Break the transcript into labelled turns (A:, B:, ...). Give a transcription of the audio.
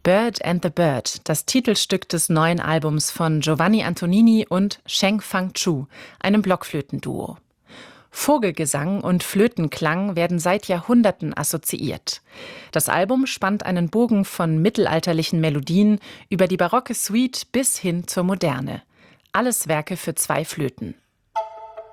A: Bird and the Bird, das Titelstück des neuen Albums von Giovanni Antonini und Sheng Fang Chu, einem Blockflötenduo. Vogelgesang und Flötenklang werden seit Jahrhunderten assoziiert. Das Album spannt einen Bogen von mittelalterlichen Melodien über die barocke Suite bis hin zur Moderne. Alles Werke für 2 Flöten.